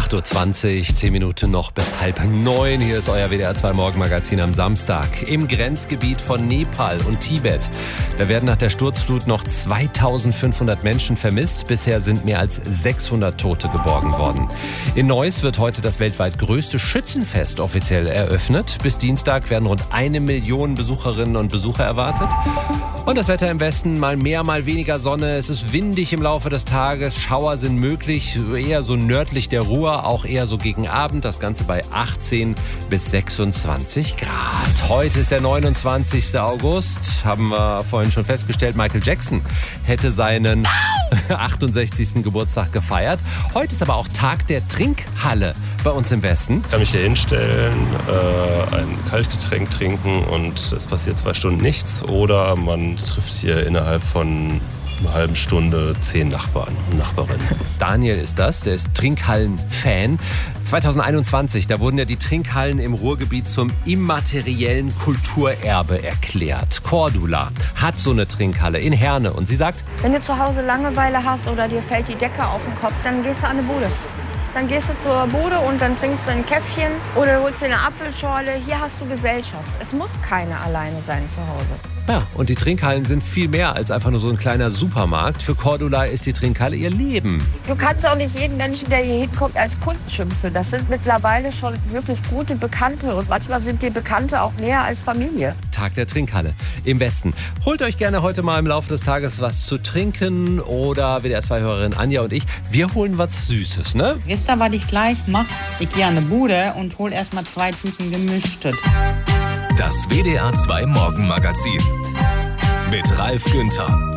8.20 Uhr, 10 Minuten noch bis 8:30. Hier ist euer WDR 2 Morgenmagazin am Samstag. Im Grenzgebiet von Nepal und Tibet. Da werden nach der Sturzflut noch 2500 Menschen vermisst. Bisher sind mehr als 600 Tote geborgen worden. In Neuss wird heute das weltweit größte Schützenfest offiziell eröffnet. Bis Dienstag werden rund 1 Million Besucherinnen und Besucher erwartet. Und das Wetter im Westen, mal mehr, mal weniger Sonne. Es ist windig im Laufe des Tages. Schauer sind möglich, eher so nördlich der Ruhr, auch eher so gegen Abend. Das Ganze bei 18 bis 26 Grad. Heute ist der 29. August. Haben wir vorhin schon festgestellt, Michael Jackson hätte seinen 68. Geburtstag gefeiert. Heute ist aber auch Tag der Trinkhalle bei uns im Westen. Ich kann mich hier hinstellen, ein Kaltgetränk trinken und es passiert 2 Stunden nichts. Oder man trifft hier innerhalb von einer halben Stunde 10 Nachbarn und Nachbarinnen. Daniel ist das, der ist Trinkhallen-Fan. 2021, da wurden ja die Trinkhallen im Ruhrgebiet zum immateriellen Kulturerbe erklärt. Cordula hat so eine Trinkhalle in Herne und sie sagt: Wenn du zu Hause Langeweile hast oder dir fällt die Decke auf den Kopf, dann gehst du an eine Bude. Dann gehst du zur Bude und dann trinkst du ein Käffchen oder du holst dir eine Apfelschorle. Hier hast du Gesellschaft. Es muss keiner alleine sein zu Hause. Ja, und die Trinkhallen sind viel mehr als einfach nur so ein kleiner Supermarkt. Für Cordula ist die Trinkhalle ihr Leben. Du kannst auch nicht jeden Menschen, der hier hinkommt, als Kunden schimpfen. Das sind mittlerweile schon wirklich gute Bekannte. Und manchmal sind die Bekannte auch näher als Familie. Tag der Trinkhalle im Westen. Holt euch gerne heute mal im Laufe des Tages was zu trinken. Oder WDR2-Hörerin Anja und ich, wir holen was Süßes, ne? Wisst ihr, was ich gleich mache? Ich gehe an eine Bude und hole erstmal 2 Tüten Gemischtes. Das WDR 2 Morgenmagazin mit Ralf Günther.